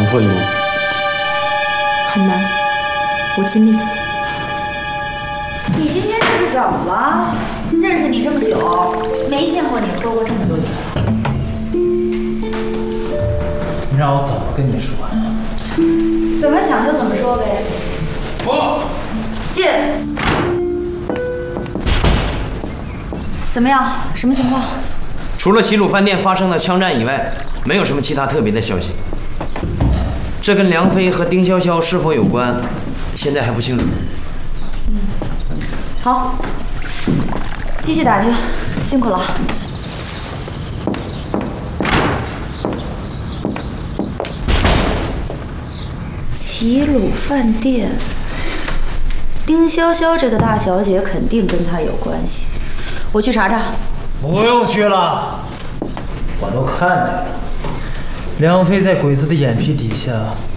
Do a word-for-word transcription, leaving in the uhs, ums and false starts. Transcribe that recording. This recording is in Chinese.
破一幕？ 很难，我尽力。 你今天这是怎么了？认识你这么久，没见过你喝过这么多酒。 你让我怎么跟你说呀？ 怎么想就怎么说呗。 我进。怎么样？什么情况？ 除了齐鲁饭店发生的枪战以外，没有什么其他特别的消息。这跟梁飞和丁潇潇是否有关，现在还不清楚。 嗯，好，继续打听，辛苦了。齐鲁饭店，丁潇潇这个大小姐肯定跟她有关系，我去查查。 不用去了，我都看见了，梁飞在鬼子的眼皮底下